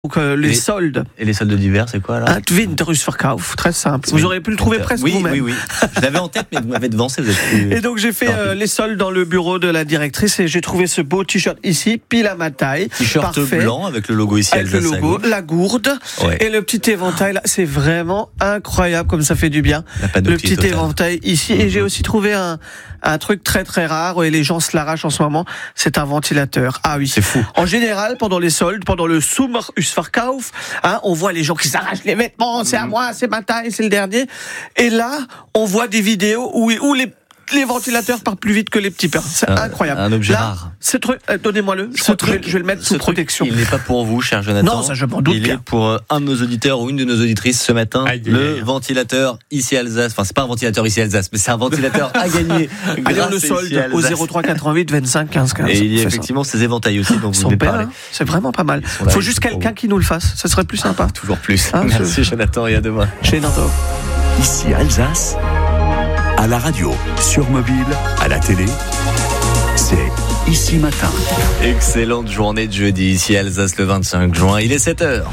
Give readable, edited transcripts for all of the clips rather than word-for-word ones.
Donc les soldes. Et les soldes d'hiver, c'est quoi là? Winterhusverkauf, très simple. Vous auriez pu le trouver presque vous-même. Oui. Je l'avais en tête, mais vous m'avez devancé. Vous êtes plus... Et donc j'ai fait les soldes dans le bureau de la directrice et j'ai trouvé ce beau t-shirt ici, pile à ma taille. T-shirt parfait, blanc avec le logo ici. avec le logo, la gourde et le petit éventail là. C'est vraiment incroyable comme ça fait du bien. Le petit éventail ici. Et j'ai aussi trouvé un truc très très rare et les gens se l'arrachent en ce moment. C'est un ventilateur. Ah oui. C'est fou. En général, pendant les soldes, pendant le Sommerhusverkauf, on voit les gens qui s'arrachent les vêtements. C'est à moi, c'est ma taille, c'est le dernier. Et là, on voit des vidéos où les ventilateurs partent plus vite que les petits pains. C'est incroyable. Un objet là, rare. Ce truc, donnez-moi-le. Je vais le mettre sous protection. Il n'est pas pour vous, cher Jonathan. Non, ça je m'en doute. Il est pour un de nos auditeurs ou une de nos auditrices ce matin. Ventilateur ici Alsace. Enfin, c'est pas un ventilateur ici Alsace, mais c'est un ventilateur à gagner. Allez, on le solde au 03 88 25 15 15. Et il y a effectivement ces éventails aussi dont vous venez de parler. C'est vraiment pas mal. Il faut juste quelqu'un qui nous le fasse. Ça serait plus sympa. Toujours plus. Merci Jonathan et à demain. Chez Nanto. Ici Alsace. À la radio, sur mobile, à la télé, c'est Ici Matin. Excellente journée de jeudi, ici Alsace le 25 juin, il est 7h.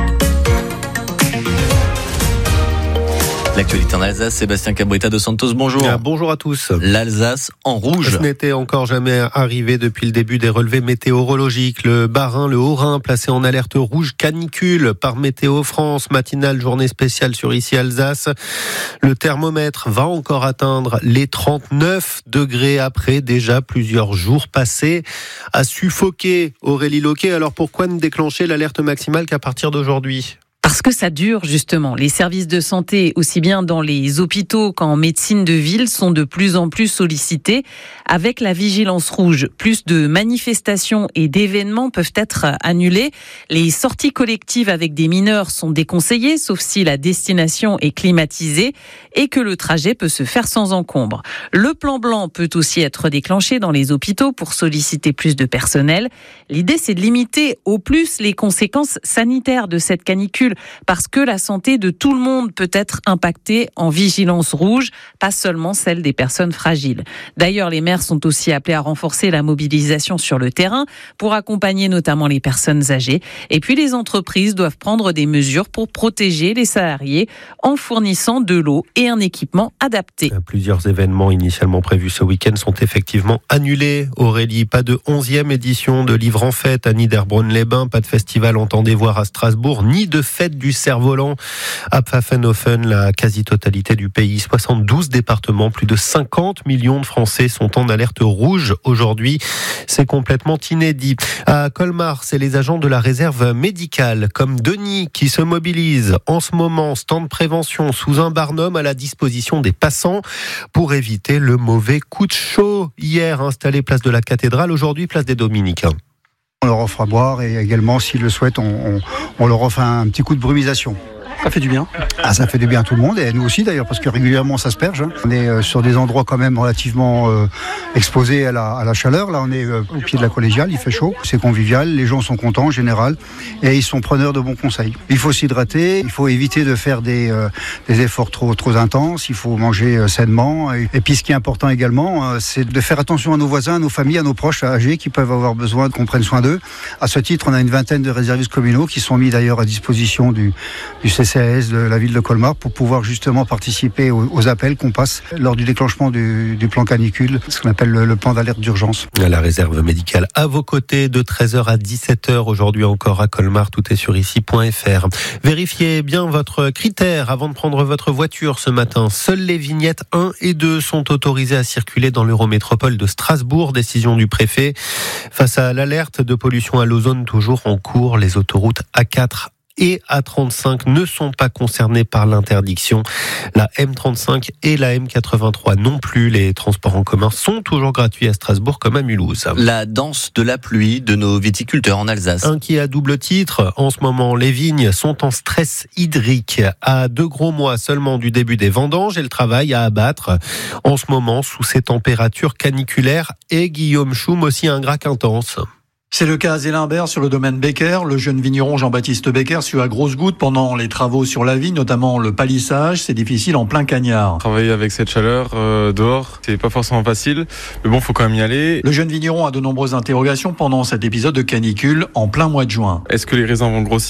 L'actualité en Alsace, Sébastien Cabrita de Santos, bonjour. Bonjour à tous. L'Alsace en rouge. Ce n'était encore jamais arrivé depuis le début des relevés météorologiques. Le Bas-Rhin, le Haut-Rhin, placé en alerte rouge canicule par Météo France. Matinale, journée spéciale sur Ici Alsace. Le thermomètre va encore atteindre les 39 degrés après déjà plusieurs jours passés à suffoquer. Aurélie Loquet, alors pourquoi ne déclencher l'alerte maximale qu'à partir d'aujourd'hui ? Parce que ça dure justement. Les services de santé, aussi bien dans les hôpitaux qu'en médecine de ville, sont de plus en plus sollicités. Avec la vigilance rouge, plus de manifestations et d'événements peuvent être annulés. Les sorties collectives avec des mineurs sont déconseillées, sauf si la destination est climatisée et que le trajet peut se faire sans encombre. Le plan blanc peut aussi être déclenché dans les hôpitaux pour solliciter plus de personnel. L'idée, c'est de limiter au plus les conséquences sanitaires de cette canicule, parce que la santé de tout le monde peut être impactée en vigilance rouge, pas seulement celle des personnes fragiles. D'ailleurs, les maires sont aussi appelés à renforcer la mobilisation sur le terrain pour accompagner notamment les personnes âgées. Et puis les entreprises doivent prendre des mesures pour protéger les salariés en fournissant de l'eau et un équipement adapté. Plusieurs événements initialement prévus ce week-end sont effectivement annulés. Aurélie, pas de 11e édition de Livre en Fête à Niederbronn-les-Bains, pas de festival Entendez voir à Strasbourg, ni de fête du cerf-volant à Pfaffenhofen. La quasi-totalité du pays, 72 départements, plus de 50 millions de Français sont en alerte rouge aujourd'hui. C'est complètement inédit. À Colmar, c'est les agents de la réserve médicale, comme Denis, qui se mobilisent en ce moment. Stand de prévention sous un barnum à la disposition des passants pour éviter le mauvais coup de chaud. Hier, installé place de la Cathédrale, aujourd'hui place des Dominicains. On leur offre à boire et également, s'ils le souhaitent, on leur offre un petit coup de brumisation. Ça fait du bien. Ça fait du bien à tout le monde et à nous aussi d'ailleurs, parce que régulièrement ça se perge. On est sur des endroits quand même relativement exposés à la chaleur. Là on est au pied de la collégiale, il fait chaud, c'est convivial, les gens sont contents en général et ils sont preneurs de bons conseils. Il faut s'hydrater, il faut éviter de faire des efforts trop intenses, il faut manger sainement et puis ce qui est important également, c'est de faire attention à nos voisins, à nos familles, à nos proches âgés qui peuvent avoir besoin qu'on prenne soin d'eux. À ce titre, on a une vingtaine de réservistes communaux qui sont mis d'ailleurs à disposition du CCAS de la ville de Colmar pour pouvoir justement participer aux appels qu'on passe lors du déclenchement du plan canicule, ce qu'on appelle le plan d'alerte d'urgence. La réserve médicale à vos côtés de 13h à 17h aujourd'hui encore à Colmar, tout est sur ici.fr. Vérifiez bien votre critère avant de prendre votre voiture ce matin. Seules les vignettes 1 et 2 sont autorisées à circuler dans l'Eurométropole de Strasbourg, décision du préfet. Face à l'alerte de pollution à l'ozone toujours en cours, les autoroutes A4 et A35 ne sont pas concernés par l'interdiction. La M35 et la M83 non plus. Les transports en commun sont toujours gratuits à Strasbourg comme à Mulhouse. La danse de la pluie de nos viticulteurs en Alsace. Inquiet à double titre. En ce moment, les vignes sont en stress hydrique. À 2 gros mois seulement du début des vendanges et le travail à abattre. En ce moment, sous ces températures caniculaires et Guillaume Choum aussi un grac intense. C'est le cas à Zélimbert sur le domaine Becker. Le jeune vigneron Jean-Baptiste Becker sue à grosses gouttes pendant les travaux sur la vigne, notamment le palissage. C'est difficile en plein cagnard. Travailler avec cette chaleur dehors, c'est pas forcément facile. Mais bon, faut quand même y aller. Le jeune vigneron a de nombreuses interrogations pendant cet épisode de canicule en plein mois de juin. Est-ce que les raisins vont grossir ?